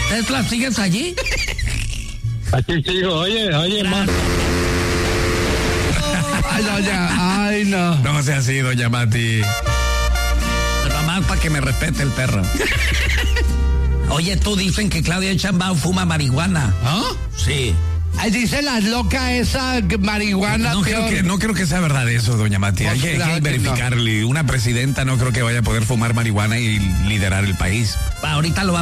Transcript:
Tesla, ¿sigues allí? Aquí sigo, oye, más. Ay, doña, ay, no. No sea así, doña Mati. Nada más para que me respete el perro. Oye, tú dicen que Claudia Sheinbaum fuma marihuana. ¿Ah? Sí. Ay, dice la loca esa marihuana. No creo que sea verdad eso, doña Mati. Hay que verificarle. Una presidenta no creo que vaya a poder fumar marihuana y liderar el país. Ahorita lo